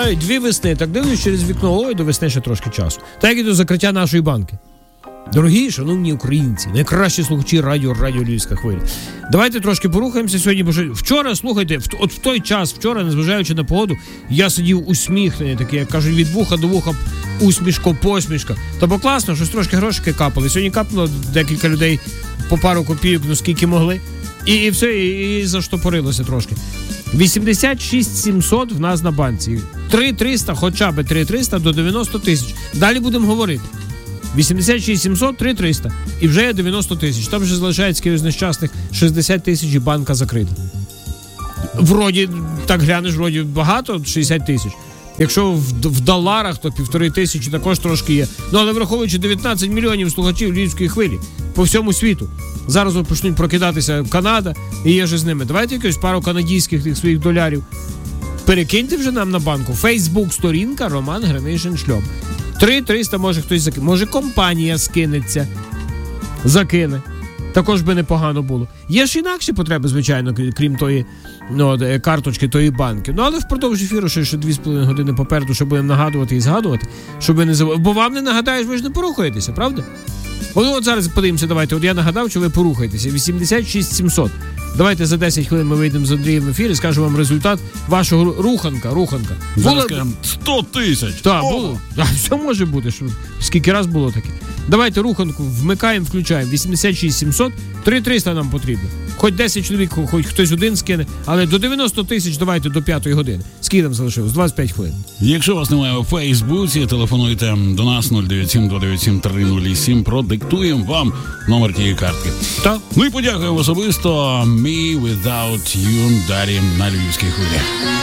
Ой, 2 весни. Так дивлюсь через вікно. Ой, до весни ще трошки часу. Так і до закриття нашої банки. Дорогі, шановні українці, найкращі слухачі радіо Львівська хвиля. Давайте трошки порухаємося сьогодні, бо вчора, слухайте, от в той час, вчора, незважаючи на погоду, я сидів усміхнений, такий, як кажуть, від вуха до вуха, усмішко-посмішка. Та бо класно, щось трошки грошики капали. Сьогодні капнуло декілька людей по пару копійок, ну скільки могли. І все, і заштопорилося трошки. 86 700 в нас на банці. 3300, хоча б 3300 до 90 тисяч. Далі будемо говорити. 86 700, 3300. І вже є 90 тисяч. Там вже залишається якихось нещасних 60 тисяч і банка закрита. Вроді, так глянеш, вроді багато, 60 тисяч. Якщо в доларах, то 1500 також трошки є. Ну, але враховуючи 19 мільйонів слухачів Львівської хвилі по всьому світу. Зараз почнуть прокидатися Канада і є же з ними. Давайте якось пару канадійських тих своїх долярів перекиньте вже нам на банку. Фейсбук-сторінка Роман Гринишин Шльоп. 3300 може хтось закине. Може компанія скинеться. Закине. Також би непогано було. Є ж інакші потреби, звичайно, крім тої карточки, тої банки. Ну, але впродовж ефіру ще 2,5 години попереду, щоб будемо нагадувати і згадувати, щоб ви не забули. Бо вам не нагадаєш, ви ж не порухаєтеся, правда? От зараз подивимося, давайте. От я нагадав, що ви порухаєтеся. 86 700. Давайте за 10 хвилин ми вийдемо з Андрієм в ефір і скажемо вам результат вашого руханка. Зараз скажемо 100 тисяч. Так, було. Все може бути. Скільки раз було таке. Давайте руханку вмикаємо, включаємо. 86 700, 3300 нам потрібно. Хоч 10 чоловік, хоч хтось один скине, але до 90 тисяч давайте до 5 години. Скільки нам залишилось? 25 хвилин. Якщо вас немає у Фейсбуці, телефонуйте до нас 097 297 3007, продиктуємо вам номер тієї картки. Так. Ну і подякуємо особисто Me Without You далі на Львівській хвилі.